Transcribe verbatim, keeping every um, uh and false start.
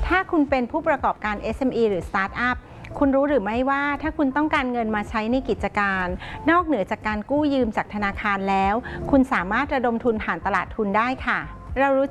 ถ้าคุณเป็นผู้ประกอบการ เอส เอ็ม อี หรือสตาร์ทอัพคุณรู้หรือไม่ว่าถ้าคุณต้องการเงินมาใช้ในกิจการนอกเหนือจากการกู้ยืมจากธนาคารแล้วคุณสามารถระดมทุนผ่านตลาดทุนได้ค่ะเรารู้